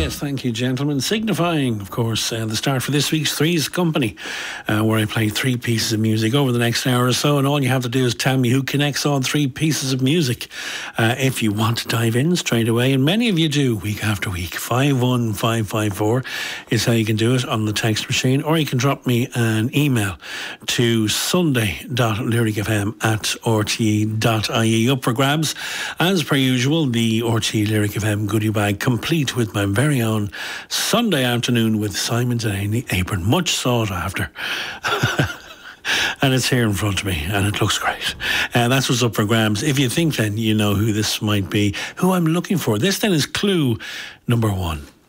Yes, thank you, gentlemen. Signifying, of course, the start for this week's Three's Company, where I play three pieces of music over the next hour or so, and all you have to do is tell me who connects all three pieces of music. If you want to dive in straight away, and many of you do, week after week, 51554 is how you can do it on the text machine, or you can drop me an email to sunday.lyricfm@rte.ie. Up for grabs, as per usual, the RTE Lyric FM goodie bag, complete with my very own Sunday afternoon with Simon Delaney apron, much sought after. And it's here in front of me, and it looks great. That's what's up for grabs. If you think then you know who this might be, who I'm looking for, this then is clue number one.